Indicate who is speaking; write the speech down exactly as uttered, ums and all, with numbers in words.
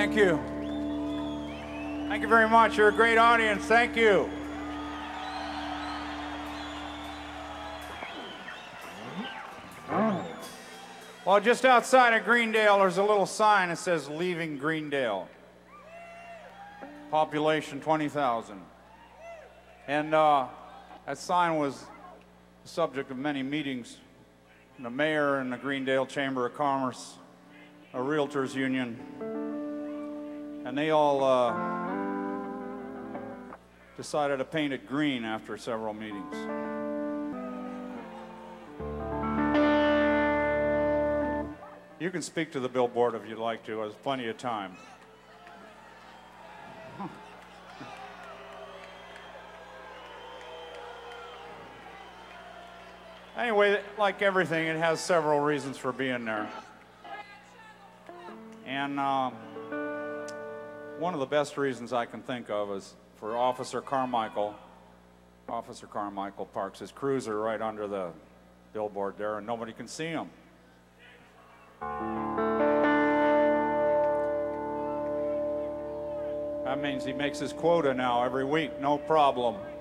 Speaker 1: Thank you. Thank you very much. You're a great audience. Thank you. Well, just outside of Greendale, there's a little sign that says "Leaving Greendale." Population twenty thousand. And uh, that sign was the subject of many meetings. The mayor and the Greendale Chamber of Commerce, a realtors union, and they all uh, decided to paint it green after several meetings. You can speak to the billboard if you'd like to. There's plenty of time. Anyway, like everything, it has several reasons for being there. And uh, one of the best reasons I can think of is for Officer Carmichael. Officer Carmichael parks his cruiser right under the billboard there, and nobody can see him. That means he makes his quota now every week, no problem.